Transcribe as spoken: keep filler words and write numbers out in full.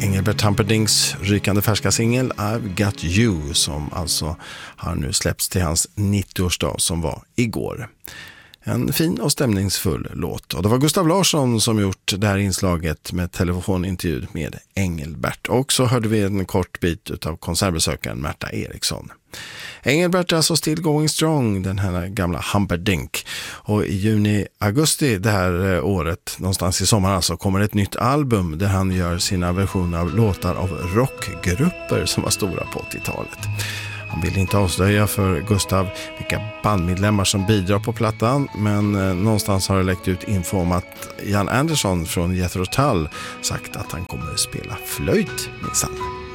Engelbert Humperdinks rykande färska singel I've Got You, som alltså har nu släppts till hans nittioårsdag som var igår. En fin och stämningsfull låt. Och det var Gustav Larsson som gjort det här inslaget med telefonintervju med Engelbert. Och så hörde vi en kort bit av konsertbesökaren Märta Eriksson. Engelbert är alltså still going strong, den här gamla Humperdinck. Och i juni-augusti det här året, någonstans i sommar alltså, kommer ett nytt album där han gör sina versioner av låtar av rockgrupper som var stora på åttiotalet. Han vill inte avslöja för Gustav vilka bandmedlemmar som bidrar på plattan, men eh, någonstans har det läckt ut info om att Jan Andersson från Jethro Tull sagt att han kommer att spela flöjt minsann.